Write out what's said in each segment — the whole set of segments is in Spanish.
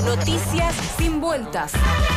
Noticias sin vueltas.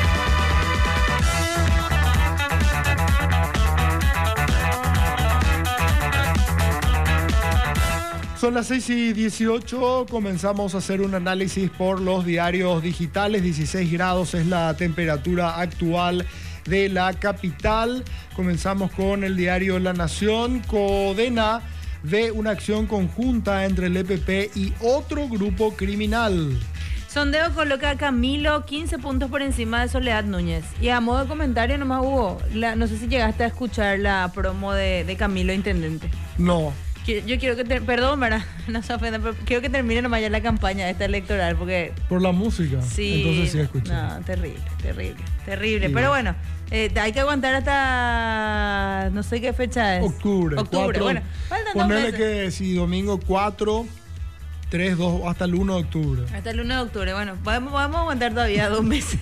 Son las 6:18, comenzamos a hacer un análisis por los diarios digitales. 16 grados es la temperatura actual de la capital. Comenzamos con el diario La Nación. Codena ve una acción conjunta entre el EPP y otro grupo criminal. Sondeo coloca a Camilo 15 puntos por encima de Soledad Núñez. Y a modo de comentario nomás hubo, no sé si llegaste a escuchar la promo de Camilo Intendente. No. Yo quiero que, perdón, ¿verdad? No se ofenda, pero quiero que termine nomás ya la campaña esta electoral, porque... ¿Por la música? Sí. Entonces sí escuché. No, terrible. Pero bueno, hay que aguantar hasta... no sé qué fecha es. Octubre. Bueno, faltan 2 Ponele meses. que si domingo 4, 3, 2, hasta el 1 de octubre. Hasta el 1 de octubre, bueno, vamos a aguantar todavía 2 meses.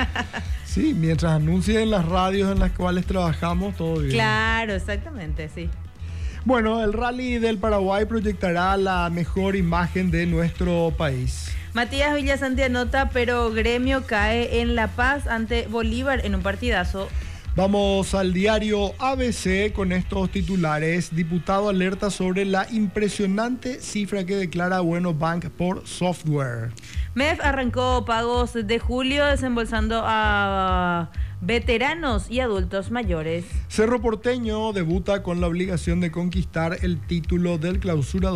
Sí, mientras anuncien las radios en las cuales trabajamos, todo bien. Claro, exactamente, sí. Bueno, el Rally del Paraguay proyectará la mejor imagen de nuestro país. Matías Villasanti anota, pero Gremio cae en La Paz ante Bolívar en un partidazo. Vamos al diario ABC con estos titulares. Diputado alerta sobre la impresionante cifra que declara Bueno Bank por software. MEF arrancó pagos de julio desembolsando a veteranos y adultos mayores. Cerro Porteño debuta con la obligación de conquistar el título del Clausura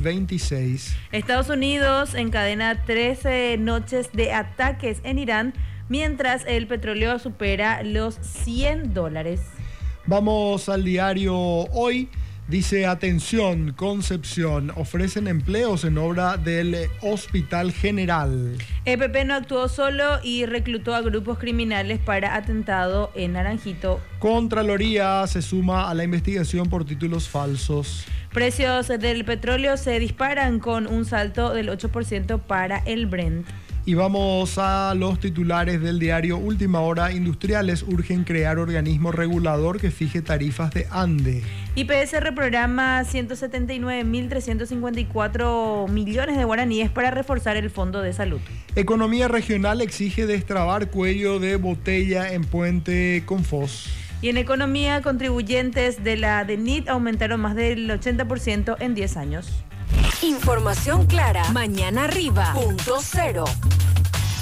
2026. Estados Unidos encadena 13 noches de ataques en Irán, mientras el petróleo supera los $100. Vamos al diario Hoy. Dice, atención, Concepción, ofrecen empleos en obra del Hospital General. EPP no actuó solo y reclutó a grupos criminales para atentado en Naranjito. Contraloría se suma a la investigación por títulos falsos. Precios del petróleo se disparan con un salto del 8% para el Brent. Y vamos a los titulares del diario Última Hora. Industriales urgen crear organismo regulador que fije tarifas de ANDE. IPS reprograma 179.354 millones de guaraníes para reforzar el Fondo de Salud. Economía regional exige destrabar cuello de botella en Puente Confos. Y en economía, contribuyentes de la DENIT aumentaron más del 80% en 10 años. Información clara. Mañana arriba. Punto cero.